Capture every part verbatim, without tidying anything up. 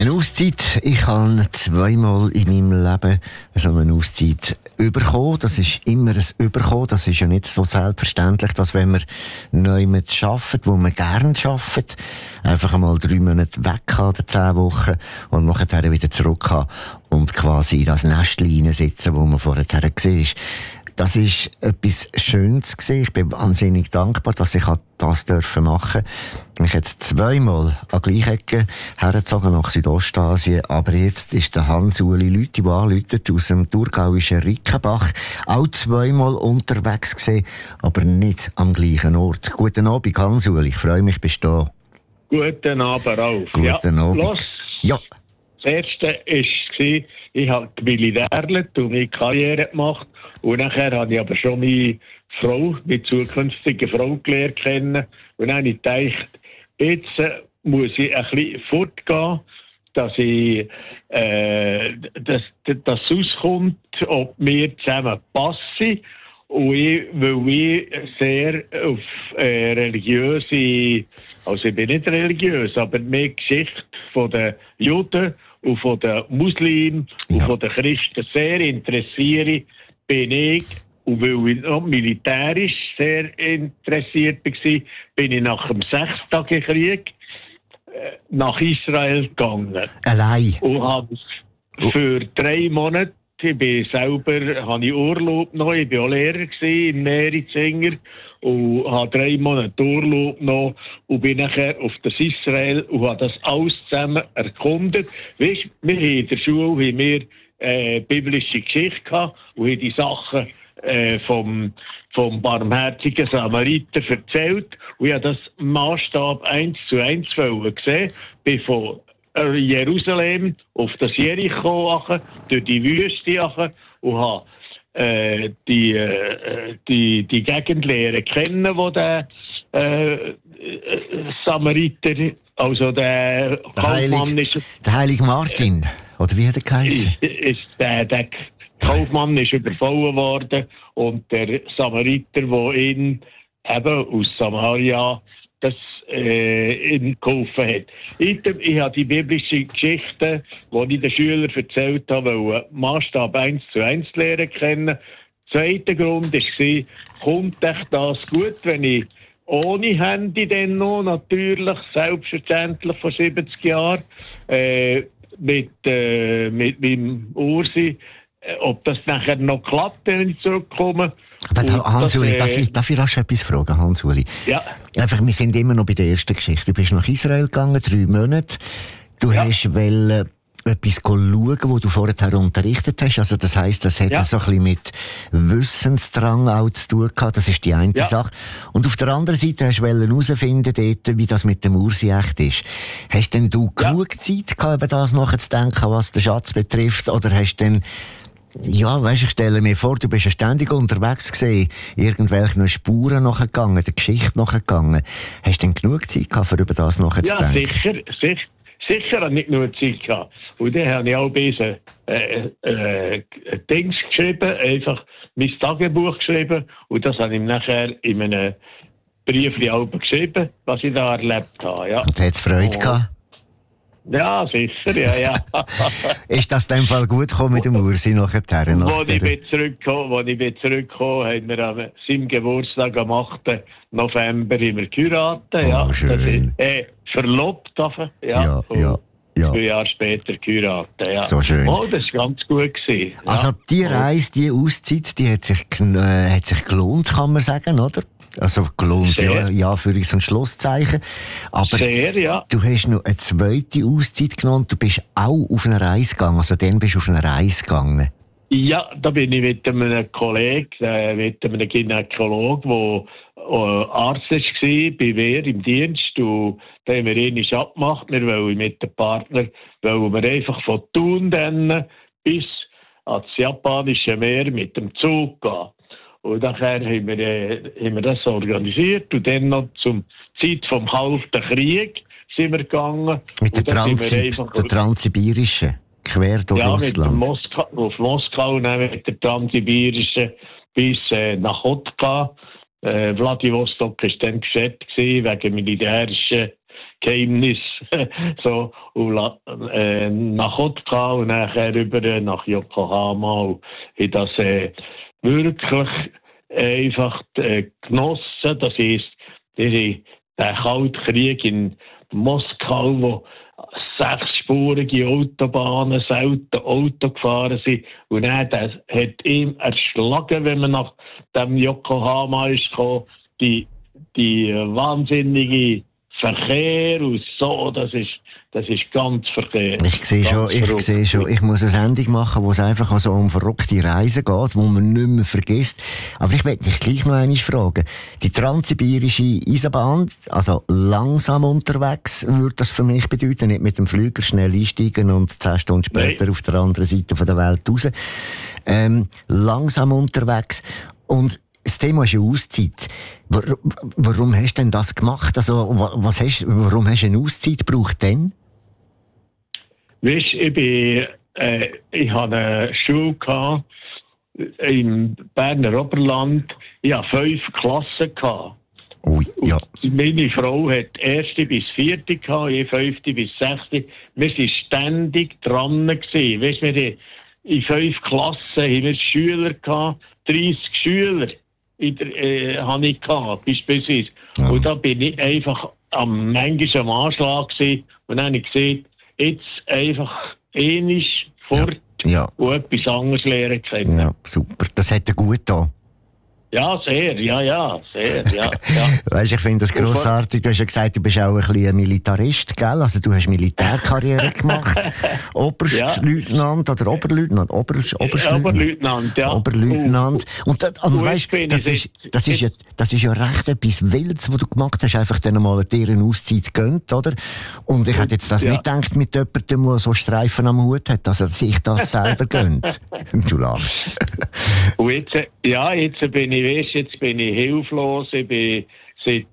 Eine Auszeit, ich habe zweimal in meinem Leben so eine Auszeit bekommen. Das ist immer ein Überkommen. Das ist ja nicht so selbstverständlich, dass wenn man neu mit arbeitet, wo man gerne arbeitet, einfach einmal drei Monate weg kann oder zehn Wochen und nachher wieder zurück kann und quasi in das Nestlein sitzen, wo man vorher war. Das ist etwas Schönes gewesen. Ich bin wahnsinnig dankbar, dass ich das dürfen machen. Ich jetzt zweimal an gleiche Ecke hergezogen nach Südostasien. Aber jetzt ist der Hans-Uli Lüthi, der anläutet aus dem thurgauischen Rickenbach, auch zweimal unterwegs gewesen, aber nicht am gleichen Ort. Guten Abend, Hans-Uli. Ich freue mich, bist du da. Guten Abend, Ralf. Guten ja, Abend. Los. Ja. Das erste war, ich habe militärlet und meine Karriere gemacht. Und nachher habe ich aber schon meine Frau, meine zukünftige Frau gelernt kennen. Und dann habe ich gedacht, jetzt äh, muss ich ein bisschen fortgehen, dass ich, äh, dass, dass es auskommt, ob wir zusammen passen. Und ich, weil ich sehr auf äh, religiöse, also ich bin nicht religiös, aber mehr Geschichte von den Juden und von den Muslimen und ja. von den Christen sehr interessiere, bin ich, und weil ich noch militärisch sehr interessiert war, bin ich nach dem Sechstagekrieg äh, nach Israel gegangen. Allein? Und habe für drei Monate, ich bin selber, habe ich Urlaub noch, ich war auch Lehrer in Merizinger und habe drei Monate Urlaub noch und bin nachher auf das Israel und habe das alles zusammen erkundet. Weißt, wir haben in der Schule haben wir, äh, biblische Geschichte gehabt und haben die Sachen äh, vom, vom barmherzigen Samariter erzählt und ich habe das Maßstab eins zu eins gesehen, bin von Jerusalem auf das Jericho durch die Wüste und habe äh, die, äh, die, die Gegenlehre kennen, wo der äh, Samariter, also der, der Kaufmann Heilig, ist... Der heilige Martin, äh, oder wie hat er geheißen? Ist, ist der, der Kaufmann ist überfallen worden und der Samariter, der ihn eben aus Samaria das äh, ihm geholfen hat. Ich, ich habe die biblische Geschichte, die ich den Schülern erzählt habe, Maßstab eins zu eins lernen kennen. Zweiter Grund war, kommt echt das gut, wenn ich ohne Handy dann noch, natürlich, selbstverständlich vor siebzig Jahren, äh, mit, äh, mit meinem Ursi, äh, ob das nachher noch klappt, wenn ich zurückkomme. Aber Hans-Uli, äh, darf ich, darf ich rasch etwas fragen, Hans-Uli? Ja. Einfach, wir sind immer noch bei der ersten Geschichte. Du bist nach Israel gegangen, drei Monate. Du ja. hast wollen etwas schauen, wo du vorher unterrichtet hast. Also das heisst, das hat ja. so ein bisschen mit Wissensdrang auch zu tun gehabt. Das ist die eine ja. Sache. Und auf der anderen Seite hast du herausfinden, dort, wie das mit dem Ursi echt ist. Hast denn du ja. genug Zeit gehabt, über das nachzudenken, was den Schatz betrifft? Oder hast du denn ja, weisst, ich stelle mir vor, du bist ja ständig unterwegs gewesen, irgendwelchen Spuren nachgegangen, der Geschichte nachgegangen. Hast du denn genug Zeit gehabt, um über das nachzudenken? Ja, sicher, sicher. Sicher habe ich nicht nur Zeit gehabt. Und dann habe ich auch ein bisschen äh, äh, Dings geschrieben, einfach mein Tagebuch geschrieben. Und das habe ich nachher in einem Brief geschrieben, was ich da erlebt habe. Ja. Und hat es Freude oh. gehabt? Ja, sicher, ja, ja. Ist das in dem Fall gut gekommen mit dem Ursi nachher? Als ich bin zurückgekommen, als ich bin zurückgekommen, haben wir an seinem Geburtstag am achten November immer geheiratet. Oh, ja. schön. Das ist, äh, verlobt, ja. Ja, ja. Ja. Zwei Jahre später geheiratet, ja. So schön. Oh, das war ganz gut gewesen. Ja. Also die Reise, die Auszeit, die hat sich, äh, hat sich gelohnt, kann man sagen, oder? Also gelohnt, Sehr. ja, ja, für uns ein Schlusszeichen. Aber Sehr, ja. Du hast noch eine zweite Auszeit genommen, du bist auch auf eine Reise gegangen, also dann bist du auf eine Reise gegangen. Ja, da bin ich mit einem Kollegen, äh, mit einem Gynäkologen, der äh, Arzt war, bei mir im Dienst. Und da haben wir ihn abgemacht. Wir wollen mit dem Partner wollen wir einfach von Thun dann bis ans japanische Meer mit dem Zug gehen. Und nachher haben wir, äh, haben wir das organisiert. Und dann noch zum Zeit vom Kalten Krieg sind wir gegangen. Mit der, Transi einfach, der Transsibirischen, quer durch ja, Russland. Mit Moskau, auf Moskau, mit der Transsibirischen bis äh, nach Otka. Äh, Vladivostok war dann geschätzt wegen militärischen Geheimnis so, und, äh, nach Otka und nachher rüber nach Yokohama. Und ich das äh, wirklich einfach äh, genossen. Das ist der Kalte Krieg in Moskau, wo sechsspurige Autobahnen, selten Auto gefahren sind. Und dann das hat ihm erschlagen, wenn man nach dem Yokohama ist gekommen, die, die wahnsinnige Verkehr und so, das ist, das ist ganz verkehrt. Ich sehe schon, ich sehe schon, ich muss eine Sendung machen, wo es einfach so um verrückte Reisen geht, wo man nicht mehr vergisst. Aber ich möchte dich gleich noch einmal fragen. Die transsibirische Eisenbahn, also langsam unterwegs, würde das für mich bedeuten, nicht mit dem Flüger schnell einsteigen und zehn Stunden später Nein. auf der anderen Seite der Welt raus. Ähm, langsam unterwegs. Und das Thema ist ja Auszeit. Warum hast du denn das gemacht? Also, was hast, warum hast du eine Auszeit gebraucht denn? Weißt, ich bin, äh, ich hatte eine Schule gehabt, im Berner Oberland. Ich hatte fünf Klassen gehabt. Ui, ja. Und meine Frau hat erste bis vierte gehabt, ich fünfte bis sechste. Wir waren ständig dran gewesen. Weißt, wir in fünf Klassen haben wir Schüler gehabt, dreissig Schüler. In der, äh, habe ich gehabt, beispielsweise. Ja. Und da bin ich einfach am manchmal am Anschlag gewesen. Und dann habe ich gesehen, jetzt einfach ähnlich fort ja. Ja. und etwas anderes lernen können. Ja, super. Das hat er gut getan. Ja, sehr, ja, ja, sehr, ja. ja. Weißt, ich finde das grossartig. Du hast ja gesagt, du bist auch ein bisschen ein Militarist, gell? Also du hast Militärkarriere gemacht. Oberstleutnant ja. oder Oberleutnant? Ober, Oberstleutnant, Oberleutnant, ja. Oberleutnant. Und, und, und weißt, das ist, das ist ja, das ist ja recht etwas Wildes, was du gemacht hast. Einfach dann mal dir eine Auszeit gönnt, oder? Und ich hätte jetzt das ja. nicht gedacht mit jemandem, der so Streifen am Hut hat, dass er sich das selber gönnt. Du lachst. Und jetzt, ja, jetzt bin ich Weißt, jetzt bin ich hilflos. Ich bin seit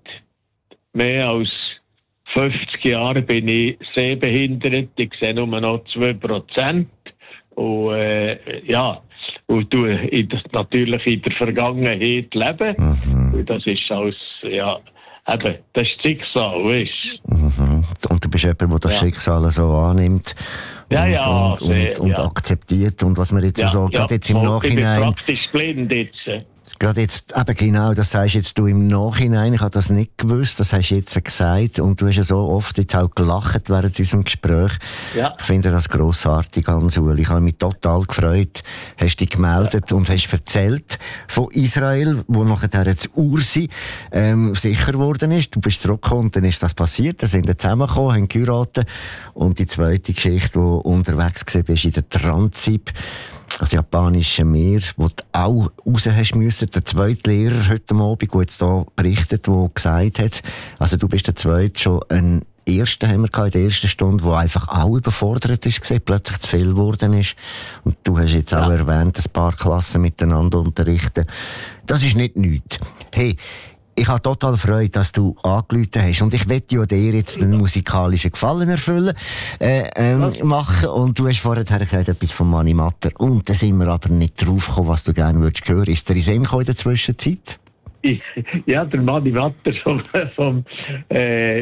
mehr als fünfzig Jahren bin ich sehbehindert. Ich sehe nur noch zwei Prozent. Und, äh, ja, und du in das, natürlich in der Vergangenheit leben. Mhm. Und das ist als, ja, eben, das ist das Schicksal, weißt du. Mhm. Und du bist jemand, der das ja. Schicksal so annimmt. Und, ja, ja, und, sehr, und, und ja. akzeptiert. Und was man jetzt ja, so, ja, gerade jetzt im Nachhinein. Ich bin praktisch blind jetzt. Gerade jetzt, eben genau, das sagst jetzt du im Nachhinein, ich habe das nicht gewusst, das hast du jetzt gesagt und du hast ja so oft jetzt auch gelacht während unserem Gespräch. Ja. Ich finde das grossartig, Hans-Uli. Ich habe mich total gefreut, hast dich gemeldet ja. und hast erzählt von Israel, wo nachher jetzt Ursi ähm, sicher geworden ist. Du bist zurückgekommen und dann ist das passiert, dann sind wir zusammengekommen, haben geheiratet und die zweite Geschichte, die unterwegs war, bist in der Transip, das japanische Meer, wo du auch raus hast müssen. Der zweite Lehrer heute Abend, der jetzt hier berichtet, der gesagt hat, also du bist der zweite, schon ein Erster haben wir gehabt, in der ersten Stunde, der einfach auch überfordert ist, gesehen, plötzlich zu viel geworden ist. Und du hast jetzt ja. auch erwähnt, ein paar Klassen miteinander unterrichten. Das ist nicht nichts. Hey, ich habe total Freude, dass du angerufen hast. Und ich möchte ja dir jetzt einen musikalischen Gefallen erfüllen, äh, ähm, ja. machen. Und du hast vorher gesagt, etwas von Mani Matter. Und da sind wir aber nicht drauf gekommen, was du gerne würdest hören. Ist der in Sinn gekommen in der Zwischenzeit? Ja, der Mani Matter vom, vom äh,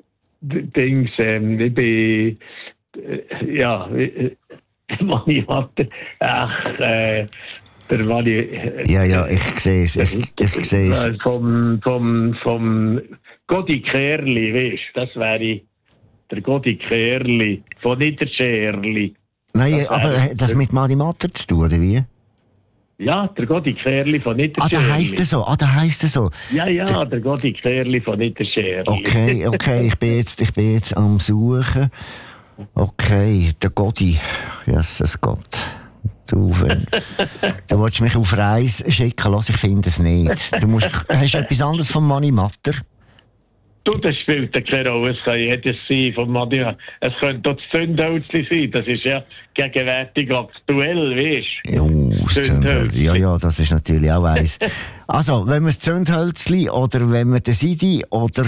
Dings, ähm, ich bin, äh, ja, äh, Mani Matter, ach, äh, der Mani, äh, ja, ja, ich sehe es, ich, ich sehe es. Vom, vom, vom Godi Kerli, weißt du, das wäre der Godi Kerli, von Niederscherli. Nein, das aber hat das mit Mani Matter zu tun, oder wie? Ja, der Godi Kerli von Niederscherli. Ah, da heisst er so, ah, da heisst er so. Ja, ja, der, der Godi Kerli von Niederscherli. Okay, okay, ich bin jetzt, ich bin jetzt am Suchen. Okay, der Godi, Jesus Gott. Du, wenn, du willst mich auf Reise schicken, lass, ich finde es nicht. Du musst, hast du etwas anderes von Mani Matter? Du, das spielt keine Rolle. Es kann jedes sein von Mani. Es könnte auch das Zündhölzli sein. Das ist ja gegenwärtig aktuell, weißt du? Ja, das Zündhölzli. Ja, ja, das ist natürlich auch weiss. Also, wenn wir das Zündhölzli oder wenn wir den Sidi oder...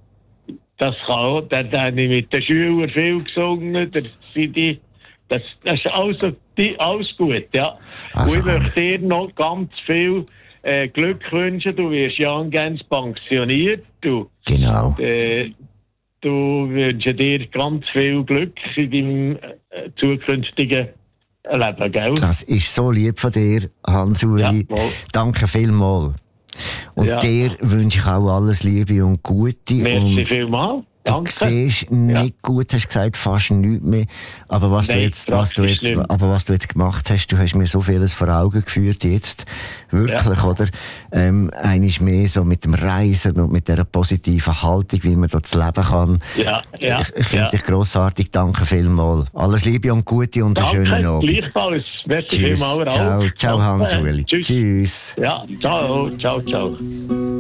Das kann auch. Da habe ich mit den Schülern viel gesungen, der Sidi. Das, das ist also die, alles gut, ja. Also, und ich möchte dir noch ganz viel äh, Glück wünschen. Du wirst ja ganz pensioniert. Du, genau. Äh, und wünsche dir ganz viel Glück in deinem äh, zukünftigen Leben, gell? Das ist so lieb von dir, Hans-Uli. Ja, danke vielmals. Und ja. dir wünsche ich auch alles Liebe und Gute. Merci und vielmals. Danke. Du siehst nicht ja. gut, hast gesagt, fast nichts mehr. Aber was, Nein, du jetzt, was, du jetzt, aber was du jetzt gemacht hast, du hast mir so vieles vor Augen geführt jetzt. Wirklich, ja. oder? Ähm, eines mehr so mit dem Reisen und mit dieser positiven Haltung, wie man dort leben kann. Ja, ja. Ich, ich finde ja. dich grossartig. Danke vielmals. Alles Liebe und Gute und einen schönen Abend. Gleichfalls. Merci vielmals. Ciao, ciao, Hans-Uli. Tschüss. Tschüss. Ja, ciao, ciao, ciao.